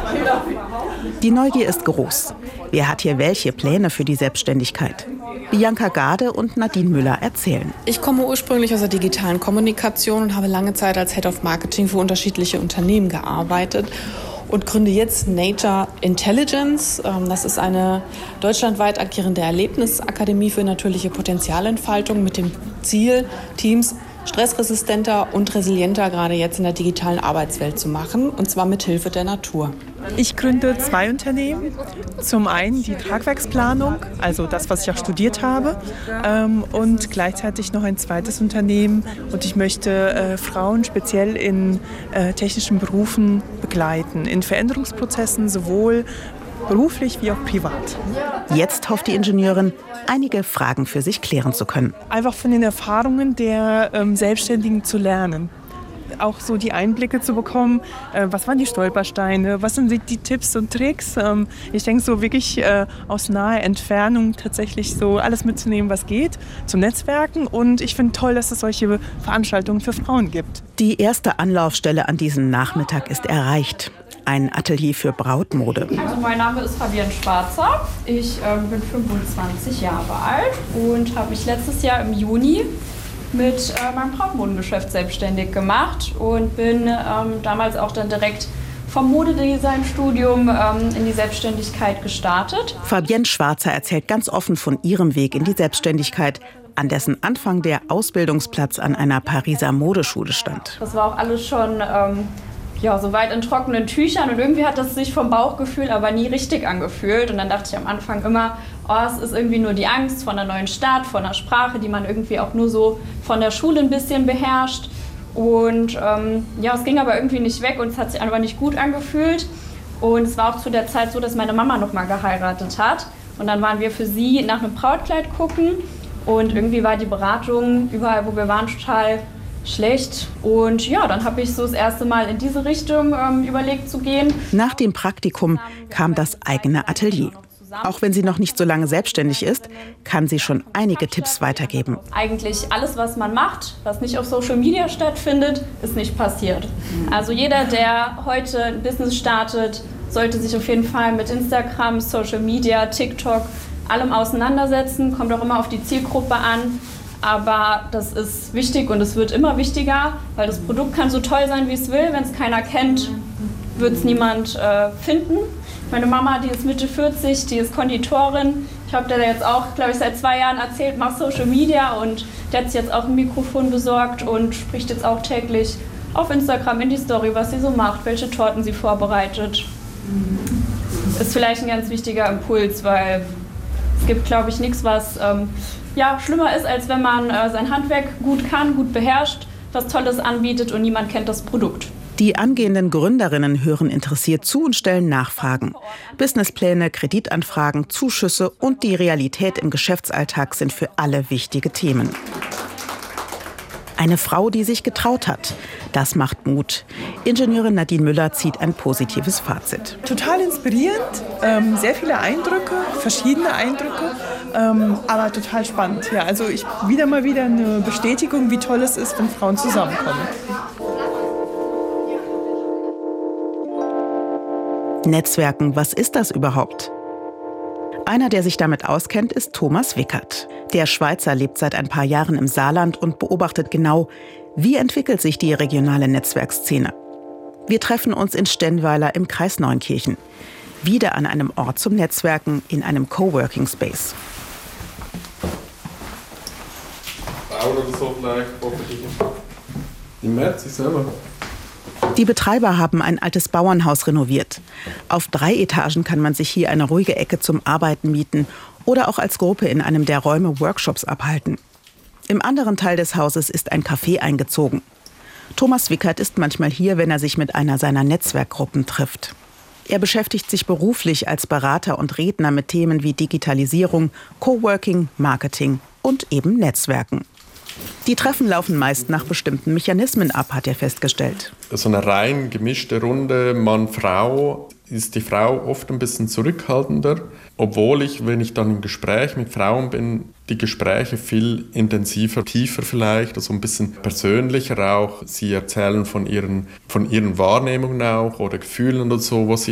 Die Neugier ist groß. Wer hat hier welche Pläne für die Selbstständigkeit? Bianca Gade und Nadine Müller erzählen. Ich komme ursprünglich aus der digitalen Kommunikation und habe lange Zeit als Head of Marketing für unterschiedliche Unternehmen gearbeitet und gründe jetzt Nature Intelligence. Das ist eine deutschlandweit agierende Erlebnisakademie für natürliche Potenzialentfaltung mit dem Ziel, Teams stressresistenter und resilienter gerade jetzt in der digitalen Arbeitswelt zu machen, und zwar mit Hilfe der Natur. Ich gründe 2 Unternehmen. Zum einen die Tragwerksplanung, also das, was ich auch studiert habe, und gleichzeitig noch ein zweites Unternehmen. Und ich möchte Frauen speziell in technischen Berufen begleiten, in Veränderungsprozessen, sowohl beruflich wie auch privat. Jetzt hofft die Ingenieurin, einige Fragen für sich klären zu können. Einfach von den Erfahrungen der Selbstständigen zu lernen. Auch so die Einblicke zu bekommen, was waren die Stolpersteine, was sind die Tipps und Tricks. Ich denke so wirklich aus naher Entfernung tatsächlich so alles mitzunehmen, was geht, zum Netzwerken. Und ich finde toll, dass es solche Veranstaltungen für Frauen gibt. Die erste Anlaufstelle an diesem Nachmittag ist erreicht. Ein Atelier für Brautmode. Also mein Name ist Fabienne Schwarzer. Ich bin 25 Jahre alt und habe mich letztes Jahr im Juni mit meinem Brautmodengeschäft selbstständig gemacht und bin damals auch dann direkt vom Modedesign-Studium in die Selbstständigkeit gestartet. Fabienne Schwarzer erzählt ganz offen von ihrem Weg in die Selbstständigkeit, an dessen Anfang der Ausbildungsplatz an einer Pariser Modeschule stand. Das war auch alles schon so weit in trockenen Tüchern und irgendwie hat das sich vom Bauchgefühl aber nie richtig angefühlt. Und dann dachte ich am Anfang immer, es ist irgendwie nur die Angst vor einer neuen Stadt, vor einer Sprache, die man irgendwie auch nur so von der Schule ein bisschen beherrscht. Und es ging aber irgendwie nicht weg und es hat sich einfach nicht gut angefühlt. Und es war auch zu der Zeit so, dass meine Mama noch mal geheiratet hat. Und dann waren wir für sie nach einem Brautkleid gucken und irgendwie war die Beratung überall, wo wir waren, total schlecht. Und dann habe ich so das erste Mal in diese Richtung überlegt zu gehen. Nach dem Praktikum kam das eigene Atelier. Auch wenn sie noch nicht so lange selbstständig ist, kann sie schon einige Tipps weitergeben. Eigentlich alles, was man macht, was nicht auf Social Media stattfindet, ist nicht passiert. Also jeder, der heute ein Business startet, sollte sich auf jeden Fall mit Instagram, Social Media, TikTok, allem auseinandersetzen. Kommt auch immer auf die Zielgruppe an. Aber das ist wichtig und es wird immer wichtiger, weil das Produkt kann so toll sein, wie es will. Wenn es keiner kennt, wird es niemand finden. Meine Mama, die ist Mitte 40, die ist Konditorin. Ich habe der jetzt auch, glaube ich, seit 2 Jahren erzählt, mach Social Media. Und der hat sich jetzt auch ein Mikrofon besorgt und spricht jetzt auch täglich auf Instagram in die Story, was sie so macht, welche Torten sie vorbereitet. Ist vielleicht ein ganz wichtiger Impuls, weil es gibt, glaube ich, nichts, was schlimmer ist, als wenn man sein Handwerk gut kann, gut beherrscht, was Tolles anbietet und niemand kennt das Produkt. Die angehenden Gründerinnen hören interessiert zu und stellen Nachfragen. Businesspläne, Kreditanfragen, Zuschüsse und die Realität im Geschäftsalltag sind für alle wichtige Themen. Eine Frau, die sich getraut hat. Das macht Mut. Ingenieurin Nadine Müller zieht ein positives Fazit. Total inspirierend, sehr viele Eindrücke, verschiedene Eindrücke, aber total spannend. Ja, also mal wieder eine Bestätigung, wie toll es ist, wenn Frauen zusammenkommen. Netzwerken, was ist das überhaupt? Einer, der sich damit auskennt, ist Thomas Wickert. Der Schweizer lebt seit ein paar Jahren im Saarland und beobachtet genau, wie entwickelt sich die regionale Netzwerkszene. Wir treffen uns in Stennweiler im Kreis Neunkirchen. Wieder an einem Ort zum Netzwerken in einem Coworking Space. Oder so vielleicht, im März selber. Die Betreiber haben ein altes Bauernhaus renoviert. Auf 3 Etagen kann man sich hier eine ruhige Ecke zum Arbeiten mieten oder auch als Gruppe in einem der Räume Workshops abhalten. Im anderen Teil des Hauses ist ein Café eingezogen. Thomas Wickert ist manchmal hier, wenn er sich mit einer seiner Netzwerkgruppen trifft. Er beschäftigt sich beruflich als Berater und Redner mit Themen wie Digitalisierung, Coworking, Marketing und eben Netzwerken. Die Treffen laufen meist nach bestimmten Mechanismen ab, hat er festgestellt. So eine rein gemischte Runde Mann-Frau ist die Frau oft ein bisschen zurückhaltender, obwohl wenn ich dann im Gespräch mit Frauen bin, die Gespräche viel intensiver, tiefer vielleicht, also ein bisschen persönlicher auch. Sie erzählen von ihren Wahrnehmungen auch oder Gefühlen oder so, was sie